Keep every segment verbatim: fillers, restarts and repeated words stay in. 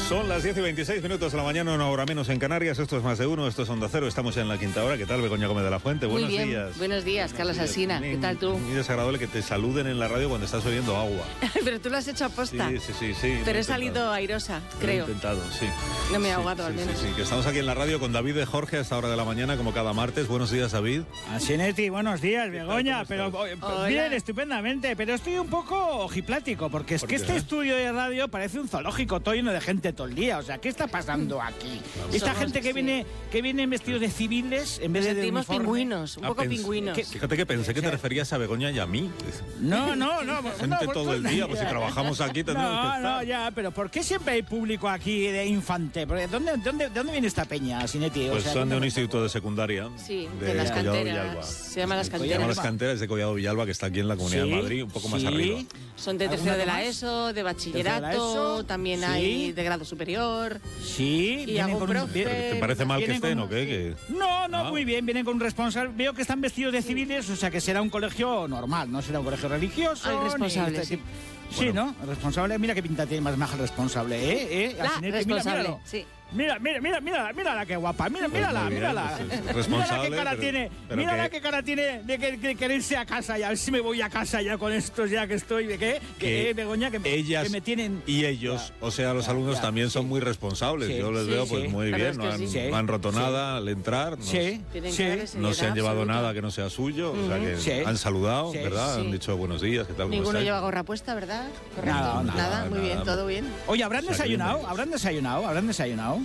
Son las diez y veintiséis minutos de la mañana, una hora menos en Canarias. Esto es Más de Uno, esto es Onda Cero. Estamos en la quinta hora. ¿Qué tal, Begoña Gómez de la Fuente? Muy Buenos bien. días. Buenos días, Carlos Alsina. ¿Qué tal tú? Muy desagradable que te saluden en la radio cuando estás bebiendo agua. Pero tú lo has hecho a posta. Sí, sí, sí. sí Pero he salido airosa, creo. Lo he intentado, sí. No me he sí, ahogado, sí, al menos. Sí, sí, que estamos aquí en la radio con David de Jorge a esta hora de la mañana, como cada martes. Buenos días, David. Asinetti, buenos días, Begoña. Pero Hola. bien, estupendamente. Pero estoy un poco ojiplático, porque es ¿Por que qué? este estudio de radio parece un zoológico, todo lleno de gente todo el día. O sea, ¿qué está pasando aquí? Esta Somos- gente que sí. viene que viene vestidos de civiles en Nos vez de de sentimos uniforme. pingüinos, un Ah, poco pens- pingüinos. ¿Qué- Fíjate que pensé que te referías a Begoña y a mí. No, no, no. Gente no, todo el día, pues si trabajamos aquí tendremos que No, estar. no, ya, pero ¿por qué siempre hay público aquí de infante? Porque ¿dónde, dónde, ¿De dónde viene esta peña, Asinetti? O Pues sea, son de un ¿dónde- instituto de secundaria. Sí, de, las Collado Villalba. canteras. Se llama Las Se llama Canteras. Las Canteras de Collado Villalba, que está aquí en la Comunidad Sí, de Madrid, un poco más sí. arriba. Son de ¿Alguna tercero de la más? ESO, de ¿Tercero de bachillerato, la ESO? también Sí. hay de grado superior. Sí, Y vienen hago con un- profe. vi- ¿Te parece mal que vienen estén con- o qué? Que- No, no, Ah. muy bien, vienen con un responsable. Veo que están vestidos de civiles, o sea que será un colegio normal, no será un colegio religioso. Al ni responsable, este sí. tipo- Sí, ¿no? El responsable, mira qué pinta tiene más maja el responsable, ¿eh? ¿Eh? La Asinetti, mira, responsable, míralo. sí. Mira, mira, mira, mira, mírala qué guapa, mira, mírala, muy bien, mírala. pues es Mírala responsable, qué cara pero- tiene, pero mírala que- qué cara tiene de que, que querer irse a casa ya, a ver si me voy a casa ya con estos ya que estoy, ¿de qué? Que Que, eh, Begoña, que me, ellas que me tienen... y ellos, Ya, o sea, los ya, alumnos ya, también son sí. muy responsables. Sí, Yo les sí, veo pues sí. muy La bien, verdad no es han, que sí. no han roto Sí. nada al entrar, no, Sí, Tienen sí. que darle no se han seriedad llevado absoluta. nada que no sea suyo, o sea que Sí. han saludado, Sí, ¿verdad? sí. Han dicho buenos días, ¿qué tal? ¿Cómo Ninguno estáis? lleva gorra puesta, ¿verdad? Correcto. Nada, nada, muy bien, nada. todo bien. Oye, ¿habrán O sea, que desayunado? bienvenidos. ¿Habrán desayunado? ¿Habrán desayunado?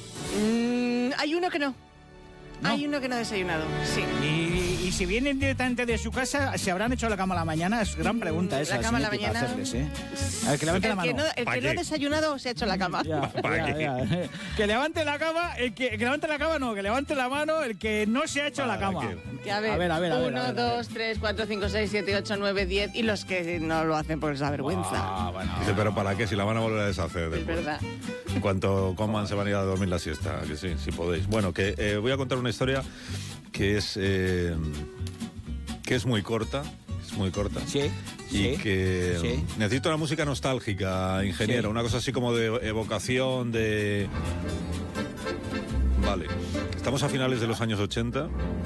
Mm, hay uno que no. No. Hay uno que no ha desayunado, sí. Y, y si vienen directamente de su casa, ¿se habrán hecho la cama a la mañana? Es gran pregunta La esa. cama a la Asinetti, para mañana. hacerles, ¿eh? A ver, que levanten la El mano. que no, el ¿Pa' que no ha qué? desayunado se ha hecho la cama. Ya, ¿Para ya, qué? ya. Que levante la cama, el que, que levante la cama no, que levante la mano el que no se ha hecho la ¿Para cama. qué? Que a ver, a ver, a ver, a ver, uno, a ver, a ver. dos, tres, cuatro, cinco, seis, siete, ocho, nueve, diez y los que no lo hacen por esa vergüenza. Ah, bueno. Dice, pero ¿para qué? Si la van a volver a deshacer Es después. verdad. En cuanto coman se van a ir a dormir la siesta, que sí, si podéis. Bueno, que eh, voy a contar una historia que es eh, que es muy corta, es muy corta. Sí, Y sí, que sí. necesito una música nostálgica, ingeniero, Sí. una cosa así como de evocación, de... Vale, estamos a finales de los años ochenta.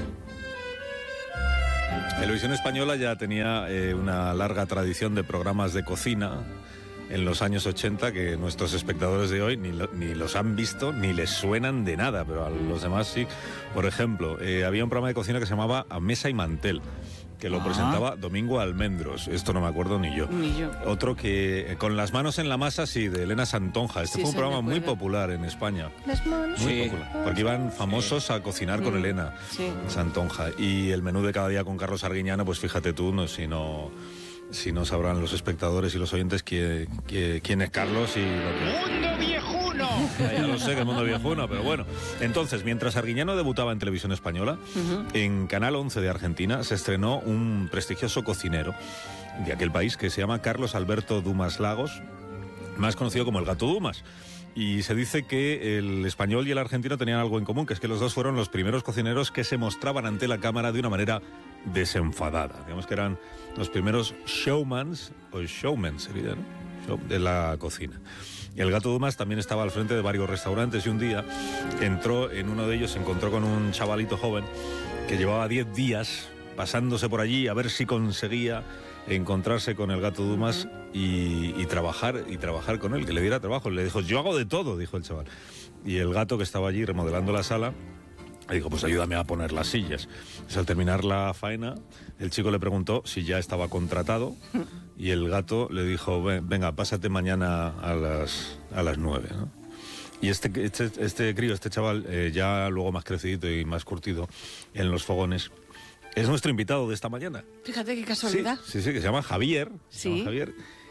Televisión Española ya tenía eh, una larga tradición de programas de cocina en los años ochenta que nuestros espectadores de hoy ni, lo- ni los han visto ni les suenan de nada, pero a los demás sí. Por ejemplo, eh, había un programa de cocina que se llamaba A Mesa y Mantel, que lo Ah. presentaba Domingo Almendros. Esto no me acuerdo ni yo. Ni yo. Otro que eh, Con las manos en la masa, sí, de Elena Santonja. Este Sí, fue un sí, programa me muy acuerdo. popular en España. Las manos. Muy Sí. popular. Porque iban famosos a cocinar con Mm, Elena sí. Santonja. Y el menú de cada día con Carlos Arguiñano, pues fíjate tú, no, si no... Si no sabrán los espectadores y los oyentes quién, quién, quién es Carlos y lo que... ¡Mundo viejuno! Ya, ya lo sé, que el mundo viejuno, pero bueno. Entonces, mientras Arguiñano debutaba en Televisión Española, en Canal once de Argentina se estrenó un prestigioso cocinero de aquel país que se llama Carlos Alberto Dumas Lagos, más conocido como el Gato Dumas. Y se dice que el español y el argentino tenían algo en común, que es que los dos fueron los primeros cocineros que se mostraban ante la cámara de una manera desenfadada. Digamos que eran los primeros showmans, o showmen sería, ¿no? Show de la cocina. Y el Gato Dumas también estaba al frente de varios restaurantes y un día entró en uno de ellos, se encontró con un chavalito joven que llevaba diez días pasándose por allí a ver si conseguía encontrarse con el Gato Dumas y, y trabajar y trabajar con él, que le diera trabajo. Le dijo, yo hago de todo, dijo el chaval. Y el gato, que estaba allí remodelando la sala, le dijo, pues ayúdame a poner las sillas. Pues al terminar la faena, el chico le preguntó si ya estaba contratado y el gato le dijo, "Ven, venga, pásate mañana a las, a las nueve, ¿no? Y este, este, este crío, este chaval, eh, ya luego más crecidito y más curtido en los fogones, es nuestro invitado de esta mañana. Fíjate qué Sí, casualidad. sí, sí, que se llama Javier. se Sí. llama Javier.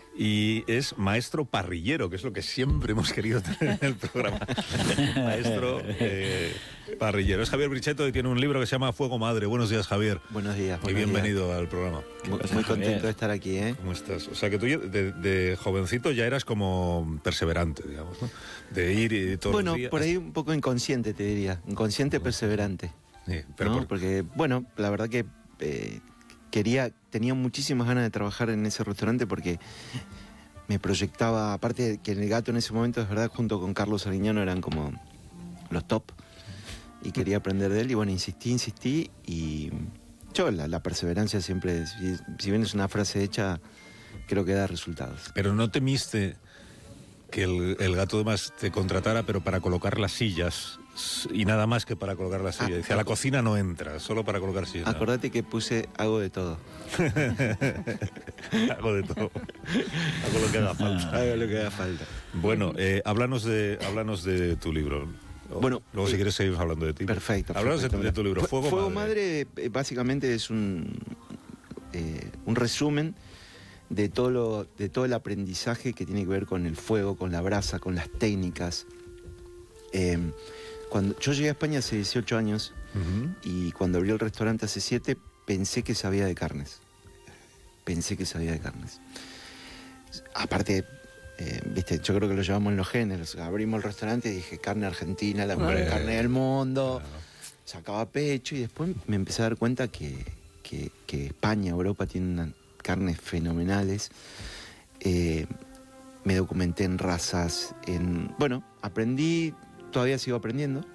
Y es maestro parrillero, que es lo que siempre hemos querido tener en el programa. Maestro eh, parrillero. Es Javier Brichetto y tiene un libro que se llama Fuego Madre. Buenos días, Javier. Buenos días. Y buenos bienvenido al programa. días. Muy, pasa, muy Javier? contento de estar aquí, ¿eh? ¿Cómo estás? O sea, que tú ya de, de jovencito ya eras como perseverante, digamos, ¿no? De ir y todos Bueno, los días. por ahí un poco inconsciente, te diría. Inconsciente perseverante. Sí, pero ¿no? por- Porque, bueno, la verdad que eh, quería, tenía muchísimas ganas de trabajar en ese restaurante porque me proyectaba, aparte de que en El Gato en ese momento, es verdad, junto con Carlos Arguiñano eran como los top, y quería aprender de él, y bueno, insistí, insistí, y yo, la, la perseverancia siempre, si, si bien es una frase hecha, creo que da resultados. Pero no temiste que el, el Gato de Más te contratara, pero para colocar las sillas, y nada más que para colocar las sillas. Ah, Dice, a la cocina no entra, solo para colocar sillas. Acordate que puse hago de todo. Hago de todo. Hago lo que haga falta. Hago lo que haga falta. Bueno, eh, háblanos, de, háblanos de tu libro. Bueno, luego si eh, quieres seguimos hablando de ti. Perfecto. Háblanos de, perfecto. de tu libro, Fu- Fuego, Fuego Madre. Madre, eh, básicamente es un, eh, un resumen de todo, lo, de todo el aprendizaje que tiene que ver con el fuego, con la brasa, con las técnicas. Eh, cuando yo llegué a España hace dieciocho años, Uh-huh. y cuando abrí el restaurante hace siete, pensé que sabía de carnes. Pensé que sabía de carnes. Aparte, eh, viste, yo creo que lo llevamos en los géneros. Abrimos el restaurante y dije, carne argentina, la mejor Hombre. carne del mundo. Claro. Sacaba pecho, y después me empecé a dar cuenta que, que, que España, Europa tienen una- carnes fenomenales. Eh, me documenté en razas, en... Bueno, aprendí, todavía sigo aprendiendo.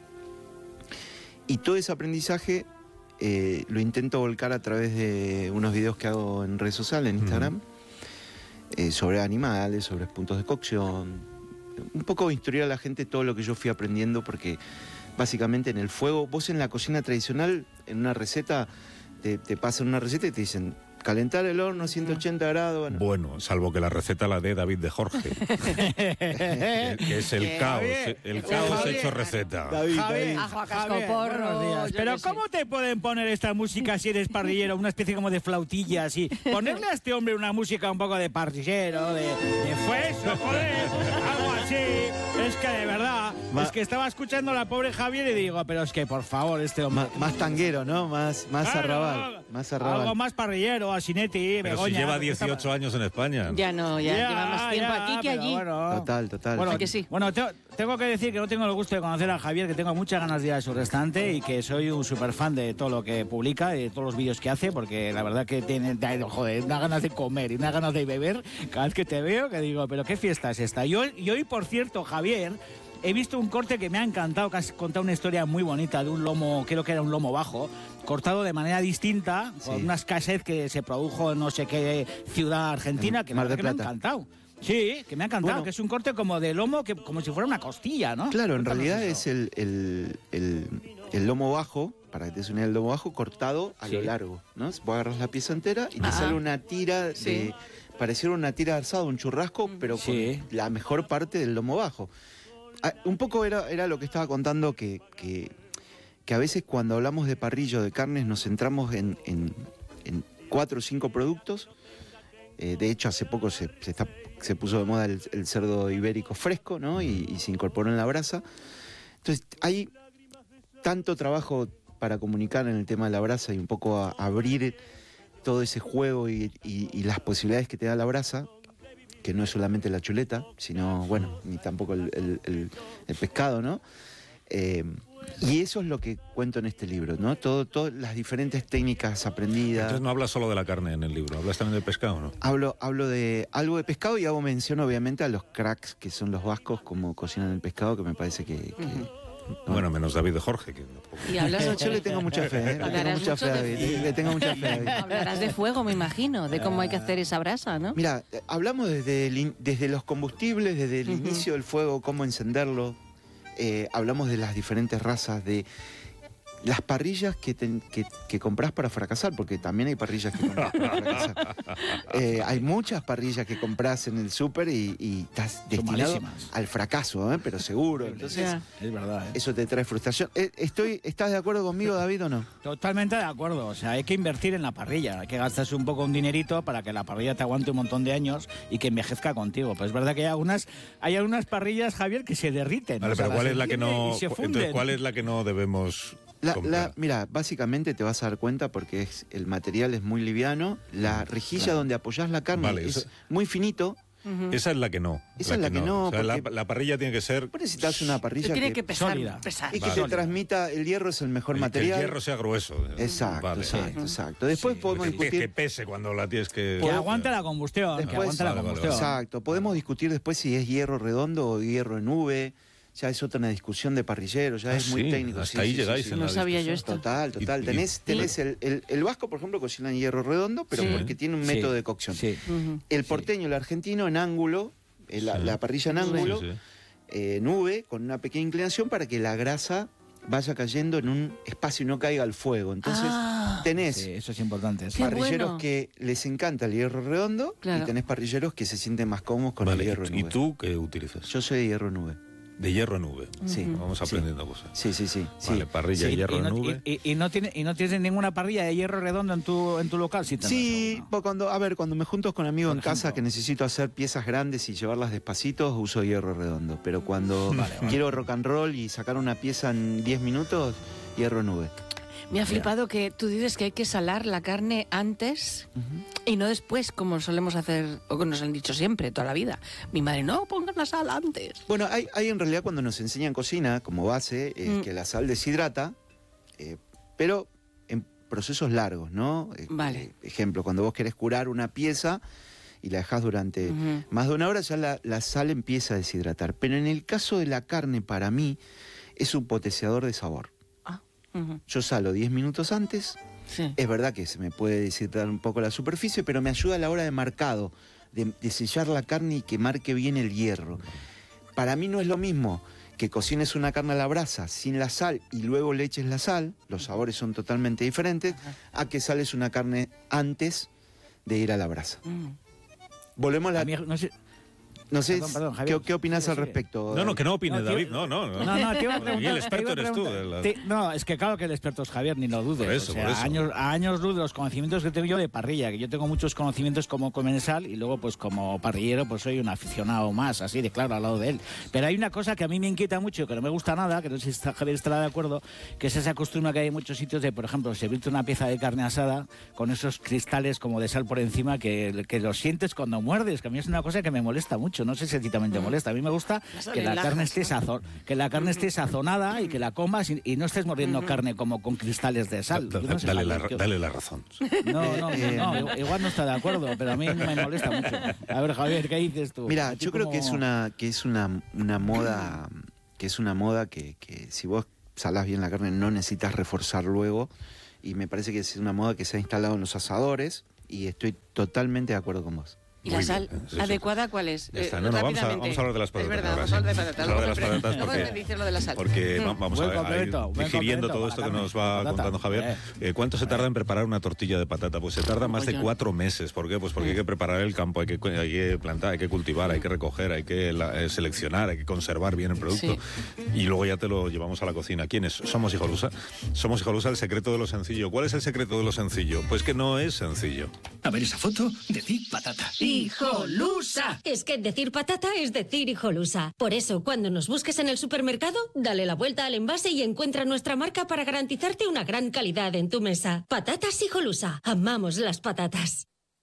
Y todo ese aprendizaje eh, lo intento volcar a través de unos videos que hago en redes sociales, en Instagram, Ujú. eh, sobre animales, sobre puntos de cocción. Un poco instruir a la gente todo lo que yo fui aprendiendo, porque básicamente en el fuego, vos en la cocina tradicional, en una receta, te, te pasan una receta y te dicen, calentar el horno a ciento ochenta grados. Bueno, Bueno, salvo que la receta la dé David de Jorge, que, que es el Que caos, Javier, el que caos Javier- hecho receta. David, Javier, David. Ajo a Javier, cascoporro, buenos días. yo Pero qué sé. ¿cómo te pueden poner esta música si eres parrillero? Una especie como de flautilla así. Ponerle a este hombre una música un poco de parrillero, de, de fuego, joder, algo así. Es que de verdad, Ma- es que estaba escuchando a la pobre Javier y digo, pero es que por favor, este hombre... Más, más tanguero, ¿no? Más, más Claro, arrabal. Más arrabal. Algo más parrillero, Asinetti, Pero si Begoña, lleva porque dieciocho estaba- años en España. Ya no, ya, Ya, lleva más tiempo ya, aquí que pero allí. bueno. Total, total. Bueno, ¿A que sí? bueno, te- tengo que decir que no tengo el gusto de conocer a Javier, que tengo muchas ganas de ir a su restaurante y que soy un super fan de todo lo que publica y de todos los vídeos que hace, porque la verdad que tiene, da- joder, da ganas de comer y da ganas de beber cada vez que te veo, que digo, pero qué fiesta es esta. Y hoy, y hoy, por cierto, Javier, he visto un corte que me ha encantado, que has contado una historia muy bonita de un lomo, creo que era un lomo bajo, cortado de manera distinta, con Sí. unas cassettes que se produjo en no sé qué ciudad argentina, En que, Mar la del verdad que me ha Plata. encantado. Sí, que me ha encantado, Bueno. que es un corte como de lomo, que como si fuera una costilla, ¿no? Claro, en Cuéntanos realidad eso. es el, el, el, el lomo bajo, para que te des una idea, el lomo bajo cortado a Sí. lo largo, ¿no? Vos agarras la pieza entera y te Ah. sale una tira Sí. de... Pareciera una tira de asado, un churrasco, pero con Sí. la mejor parte del lomo bajo. Ah, un poco era, era lo que estaba contando, que, que, que a veces cuando hablamos de parrillo, de carnes, nos centramos en, en, en cuatro o cinco productos. Eh, de hecho, hace poco se, se, está- se puso de moda el, el cerdo ibérico fresco, ¿no? Y, y se incorporó en la brasa. Entonces, hay tanto trabajo para comunicar en el tema de la brasa y un poco a, abrir todo ese juego y, y- y las posibilidades que te da la brasa, que no es solamente la chuleta, sino, bueno, ni tampoco el, el- el- el pescado, ¿no? Eh, y eso es lo que cuento en este libro, ¿no? Todo, todas las diferentes técnicas aprendidas. Entonces no hablas solo de la carne en el libro, hablas también del pescado, ¿no? Hablo, hablo de algo de pescado y hago mención, obviamente, a los cracks que son los vascos, como cocinan el pescado, que me parece que... que- Bueno, menos David de Jorge. Que... Y hablas Yo, yo le tengo mucha fe, ¿eh? Le tengo Hablarás mucha mucho fe a de- David. Le tengo mucha fe a David. Hablarás de fuego, me imagino, de cómo hay que hacer esa brasa, ¿no? Mira, eh, hablamos desde, el in- desde los combustibles, desde el Ujú. inicio del fuego, cómo encenderlo. Eh, hablamos de las diferentes razas, de las parrillas que, ten- que, que compras para fracasar, porque también hay parrillas que compras para fracasar. Eh, hay muchas parrillas que compras en el súper y, y estás destinado malísimas. al fracaso, ¿eh? Pero seguro. Entonces, Ya. Es verdad, ¿eh? eso te trae frustración. Eh, estoy, ¿Estás de acuerdo conmigo, David, o no? Totalmente de acuerdo, o sea, hay que invertir en la parrilla, hay que gastarse un poco un dinerito para que la parrilla te aguante un montón de años y que envejezca contigo. Pues es verdad que hay algunas, hay algunas parrillas, Javier, que se derriten. Vale, o sea, pero ¿cuál las es la que enciende no? y se Entonces, funden. ¿cuál es la que no debemos La, comprar? la- mira, básicamente te vas a dar cuenta porque es, el material es muy liviano, la rejilla Claro. donde apoyás la carne Vale, es eso- muy finito, Ujú. Esa es la que no. Esa es la que no, O sea, la, porque- la parrilla tiene que ser... Vos necesitas una parrilla Tiene que, que pesar, sólida. pesar. y que Vale. te transmita, el hierro es el mejor el- material. Que el hierro sea grueso. Exacto, Vale. exacto, exacto. Después podemos que, que- discutir... que pese cuando la tienes que... Que aguante la combustión, que Después- aguante la Vale, vale, combustión. Exacto. Podemos discutir después si es hierro redondo o hierro en V. Ya es otra una discusión de parrillero, ya Ah, es muy sí, técnico. hasta sí, ahí sí, llegáis sí, en sí. No la sabía yo discusión. esto. Total, total. Y- y- tenés tenés el, el, el vasco, por ejemplo, cocina en hierro redondo, pero Sí. porque tiene un Sí. método de cocción. Sí. Ujú. El porteño, el argentino, en ángulo, eh, la, Sí. la parrilla en ángulo, Sí, sí. eh, en V, con una pequeña inclinación para que la grasa vaya cayendo en un espacio y no caiga al fuego. Entonces, Ah. tenés Sí, eso es importante. sí. Qué parrilleros bueno. que les encanta el hierro redondo Claro. y tenés parrilleros que se sienten más cómodos con Vale, el hierro en ¿y V. tú qué utilizas? Yo soy de hierro en V. De hierro en V. Sí. Vamos Sí. aprendiendo cosas. Sí, sí, sí. sí. Vale, parrilla Sí, de hierro y, en no, V. y- y- y no tiene, y no tienes ninguna parrilla de hierro redondo en tu, en tu local, sí. tendrás Sí, alguna. pues cuando, a ver, cuando me junto con amigos Por en casa ejemplo. que necesito hacer piezas grandes y llevarlas despacitos, uso hierro redondo. Pero cuando quiero rock and roll y sacar una pieza en diez minutos, hierro en V. Me ha flipado que tú dices que hay que salar la carne antes y no después, como solemos hacer, o que nos han dicho siempre, toda la vida. Mi madre, no, pongan la sal antes. Bueno, hay, hay en realidad cuando nos enseñan cocina, como base, es Mm. que la sal deshidrata, eh, pero en procesos largos, ¿no? Eh, Vale. eh, ejemplo, cuando vos querés curar una pieza y la dejás durante Ujú. más de una hora, ya la, la sal empieza a deshidratar. Pero en el caso de la carne, para mí, es un potenciador de sabor. Ah, ujú. Yo salo diez minutos antes. Sí. Es verdad que se me puede deshidratar un poco la superficie, pero me ayuda a la hora de marcado, de, de sellar la carne y que marque bien el hierro. Para mí no es lo mismo que cocines una carne a la brasa sin la sal y luego le eches la sal, los sabores son totalmente diferentes, a que sales una carne antes de ir a la brasa. Mm. Volvemos a la... A mí, no sé, No sé, Perdón, perdón, Javier. ¿qué, qué opinas Sigue, al sigue. respecto? No, no, que no opines, No, tío- David. No, no. No, No, no, te iba a Aquí preguntar. el experto te iba a eres tú. preguntar- de la- te- no, es que claro que el experto es Javier, ni lo dudes. Por eso, o sea, por eso. A años, a años luz de los conocimientos que tengo yo de parrilla, que yo tengo muchos conocimientos como comensal y luego pues como parrillero pues soy un aficionado más, así de claro, al lado de él. Pero hay una cosa que a mí me inquieta mucho, que no me gusta nada, que no sé si está- Javier estará de acuerdo, que es esa costumbre que hay en muchos sitios de, por ejemplo, servirte una pieza de carne asada con esos cristales como de sal por encima que, que los sientes cuando muerdes, que a mí es una cosa que me molesta mucho. No sé si a ti también te molesta. A mí me gusta La sal que en la lajas, carne esté ¿no? sazón, que la carne esté sazonada y que la comas y, y no estés mordiendo carne como con cristales de sal. Da- Yo da- no sé, dale, la, Javier, ra- ¿qué- dale la razón. No, no, Eh, no, igual no está de acuerdo, pero a mí me molesta mucho. A ver, Javier, ¿qué dices tú? Mira, ¿A ti yo creo cómo- que es una, que es una, una moda, que es una moda que, que si vos salás bien la carne no necesitas reforzar luego. Y me parece que es una moda que se ha instalado en los asadores y estoy totalmente de acuerdo con vos. ¿Y Muy la sal bien, sí, sí. adecuada cuál es? Ya está. Eh, No, no, vamos a, rápidamente. vamos a hablar de las Es patatas. verdad, ahora vamos a hablar de sí. patatas. Vamos a hablar de las Luego patatas me- luego porque, me dices lo de la sal. porque Mm. va- vamos a, Buen a ir complemento, buen digiriendo complemento todo para esto la que carne, nos va la patata. contando Javier. Eh, ¿Cuánto se tarda en preparar una tortilla de patata? Pues se tarda más de Mogollón. cuatro meses. ¿Por qué? Pues porque hay que preparar el campo, hay que, hay que plantar, hay que cultivar, hay que recoger, hay que la- eh, seleccionar, hay que conservar bien el producto. Y luego ya te lo llevamos a la cocina. ¿Quiénes? Somos Hijolusa. Somos Hijolusa, el secreto de lo sencillo. ¿Cuál es el secreto de lo sencillo? Pues que no es sencillo. A ver esa foto, decir patata. ¡Hijolusa! Es que decir patata es decir hijolusa. Por eso, cuando nos busques en el supermercado, dale la vuelta al envase y encuentra nuestra marca para garantizarte una gran calidad en tu mesa. Patatas Hijolusa. Amamos las patatas.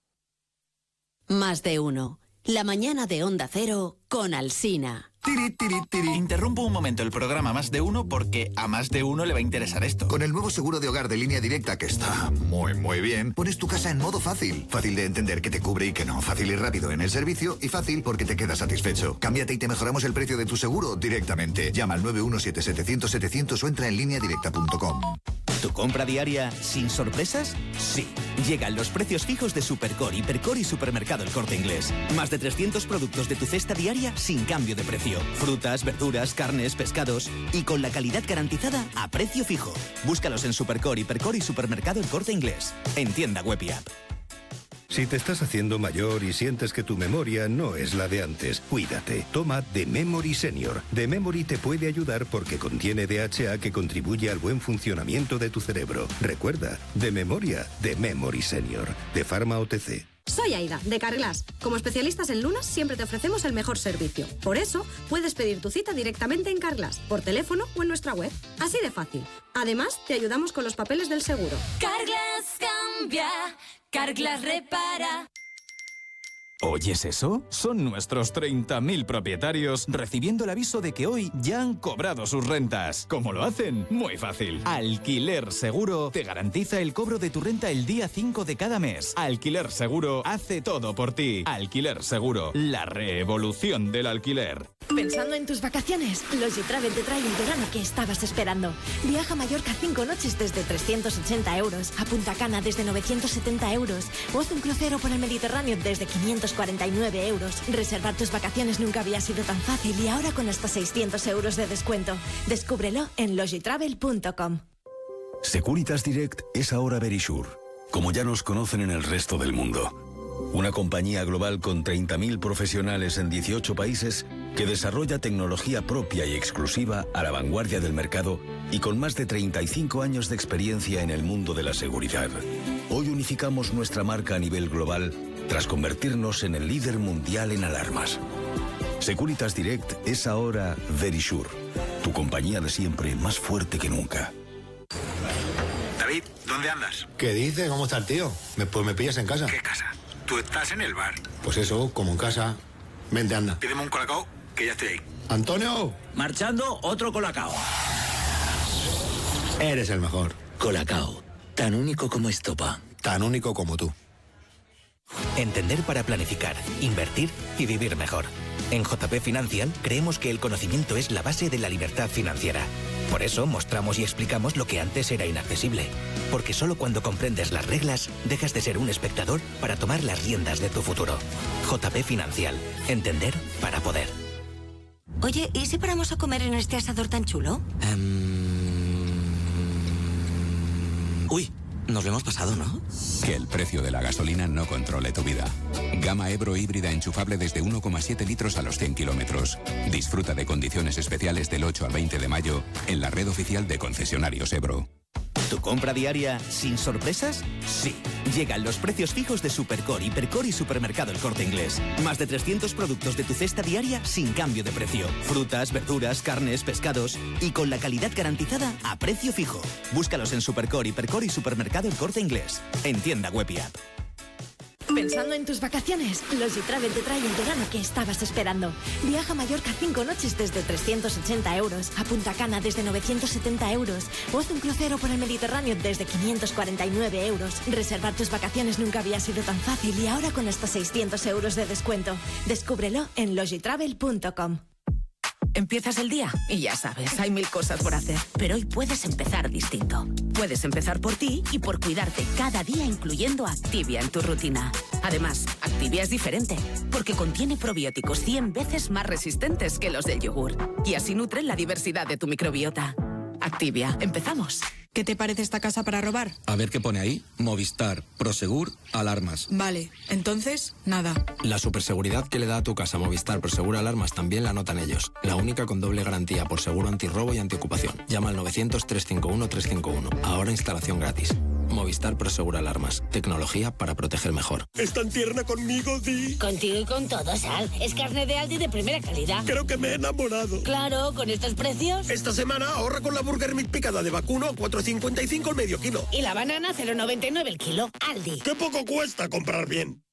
Más de uno. La mañana de Onda Cero con Alsina. Tiri, tiri, tiri. Interrumpo un momento el programa Más de Uno porque a más de uno le va a interesar esto. Con el nuevo seguro de hogar de Línea Directa, que está muy, muy bien, pones tu casa en modo fácil. Fácil de entender que te cubre y que no. Fácil y rápido en el servicio y fácil porque te quedas satisfecho. Cámbiate y te mejoramos el precio de tu seguro directamente. Llama al nueve uno siete setecientos setecientos o entra en línea directa punto com. ¿Tu compra diaria sin sorpresas? Sí. Llegan los precios fijos de Supercore, Hipercore y Supermercado El Corte Inglés. Más de trescientos productos de tu cesta diaria sin cambio de precio. Frutas, verduras, carnes, pescados y con la calidad garantizada a precio fijo. Búscalos en Supercore, Hipercore y Supermercado El Corte Inglés. En tienda web y app. Si te estás haciendo mayor y sientes que tu memoria no es la de antes, cuídate. Toma The Memory Senior. The Memory te puede ayudar porque contiene D H A que contribuye al buen funcionamiento de tu cerebro. Recuerda, de memoria, The Memory Senior, de Pharma O T C. Soy Aida, de Carglass. Como especialistas en lunas, siempre te ofrecemos el mejor servicio. Por eso, puedes pedir tu cita directamente en Carglass, por teléfono o en nuestra web. Así de fácil. Además, te ayudamos con los papeles del seguro. Carglass cambia, Carglass repara. ¿Oyes eso? Son nuestros treinta mil propietarios recibiendo el aviso de que hoy ya han cobrado sus rentas. ¿Cómo lo hacen? Muy fácil. Alquiler Seguro te garantiza el cobro de tu renta el día cinco de cada mes. Alquiler Seguro hace todo por ti. Alquiler Seguro, la revolución del alquiler. Pensando en tus vacaciones, Logitravel te trae el verano que estabas esperando. Viaja a Mallorca cinco noches desde trescientos ochenta euros, a Punta Cana desde novecientos setenta euros, o haz un crucero por el Mediterráneo desde quinientos cuarenta y nueve euros. Reservar tus vacaciones nunca había sido tan fácil y ahora con hasta seiscientos euros de descuento. Descúbrelo en logitravel punto com. Securitas Direct es ahora Verisure, como ya nos conocen en el resto del mundo. Una compañía global con treinta mil profesionales en dieciocho países que desarrolla tecnología propia y exclusiva a la vanguardia del mercado y con más de treinta y cinco años de experiencia en el mundo de la seguridad. Hoy unificamos nuestra marca a nivel global tras convertirnos en el líder mundial en alarmas. Securitas Direct es ahora Verisure, tu compañía de siempre más fuerte que nunca. David, ¿dónde andas? ¿Qué dices? ¿Cómo está el tío? Me, pues me pillas en casa. ¿Qué casa? Tú estás en el bar. Pues eso, como en casa. Vente, anda. Pídeme un colacao, que ya estoy ahí. ¡Antonio! Marchando, otro colacao. Eres el mejor. Colacao, tan único como estopa. Tan único como tú. Entender para planificar, invertir y vivir mejor. En J P Financial creemos que el conocimiento es la base de la libertad financiera. Por eso mostramos y explicamos lo que antes era inaccesible. Porque solo cuando comprendes las reglas, dejas de ser un espectador para tomar las riendas de tu futuro. J P Financial. Entender para poder. Oye, ¿y si paramos a comer en este asador tan chulo? Um... Uy, nos lo hemos pasado, ¿no? Que el precio de la gasolina no controle tu vida. Gama Ebro híbrida enchufable desde uno coma siete litros a los cien kilómetros. Disfruta de condiciones especiales del ocho al veinte de mayo en la red oficial de concesionarios Ebro. ¿Tu compra diaria sin sorpresas? Sí. Llegan los precios fijos de Supercore, Hipercore y Supermercado El Corte Inglés. Más de trescientos productos de tu cesta diaria sin cambio de precio. Frutas, verduras, carnes, pescados y con la calidad garantizada a precio fijo. Búscalos en Supercore, Hipercore y Supermercado El Corte Inglés. En tienda web y app. Pensando en tus vacaciones, Logitravel te trae el verano que estabas esperando. Viaja a Mallorca cinco noches desde trescientos ochenta euros, a Punta Cana desde novecientos setenta euros, o haz un crucero por el Mediterráneo desde quinientos cuarenta y nueve euros. Reservar tus vacaciones nunca había sido tan fácil y ahora con hasta seiscientos euros de descuento. Descúbrelo en logitravel punto com. Empiezas el día y ya sabes, hay mil cosas por hacer. Pero hoy puedes empezar distinto. Puedes empezar por ti y por cuidarte cada día, incluyendo Activia en tu rutina. Además, Activia es diferente, porque contiene probióticos cien veces más resistentes que los del yogur. Y así nutre la diversidad de tu microbiota. Activia, empezamos. ¿Qué te parece esta casa para robar? A ver qué pone ahí. Movistar, Prosegur, alarmas. Vale, entonces, nada. La superseguridad que le da a tu casa Movistar Prosegur Alarmas también la notan ellos. La única con doble garantía por seguro antirrobo y antiocupación. Llama al novecientos, trescientos cincuenta y uno, trescientos cincuenta y uno. Ahora instalación gratis. Movistar Prosegur Alarmas. Tecnología para proteger mejor. ¿Es tan tierna conmigo, Di? Contigo y con todo, Sal. Es carne de Aldi de primera calidad. Creo que me he enamorado. Claro, con estos precios. Esta semana ahorra con la Burger Meat picada de vacuno a cuatro cincuenta y cinco el medio kilo. Y la banana cero noventa y nueve el kilo. Aldi. ¡Qué poco cuesta comprar bien!